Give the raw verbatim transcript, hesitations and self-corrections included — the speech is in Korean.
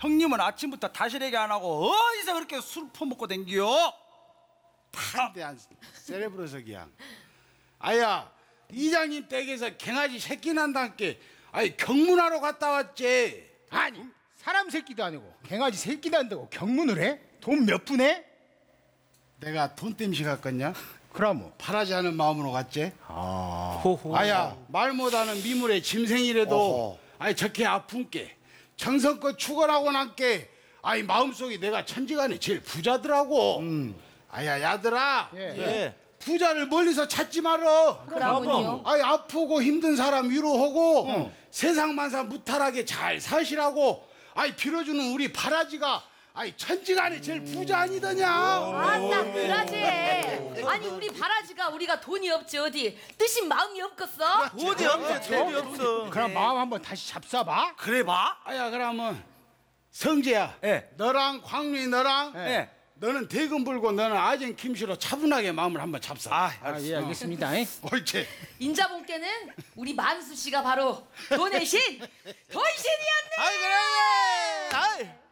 형님은 아침부터 다시래기 안 하고 어디서 그렇게 술 퍼먹고 댕기요? 판대한 세레브로석이야. 아야, 이장님 댁에서 갱아지 새끼 난다께 아이 경문하러 갔다 왔지. 아니 사람 새끼도 아니고 갱아지 새끼도 안 되고 경문을 해? 돈 몇 푼에? 내가 돈 땜시 갔겠냐? 그럼 바라지 않은 마음으로 갔지. 호호. 아야, 말 못하는 미물의 짐승이라도 어허. 아이 저렇게 아픈게 정성껏 축원하고 난게 아이 마음속에 내가 천지간에 제일 부자더라고. 아야 야들아, 예. 예. 부자를 멀리서 찾지 말어. 그러군요. 아이 아프고 힘든 사람 위로하고 세상 만사 무탈하게 잘 사시라고 아이 빌어주는 우리 바라지가 아이 천지간에 제일 부자 아니더냐. 아따 그라지. 아니 우리 바라지가 우리가 돈이 없지 어디 뜻인 마음이 없겠어? 어디 없지, 돈이 없어. 그럼 마음 한번 다시 잡숴봐. 그래 봐. 아야 그러면 성재야, 예. 너랑 광룡이 너랑 예. 너는 대금 불고 너는 아진 김씨로 차분하게 마음을 한번 잡숴. 아, 아, 알았어. 예 알겠습니다. 잉? 옳지. 인자분께는 우리 만수 씨가 바로 돈의 신, 돈신이었네. 아이 그래. 아이.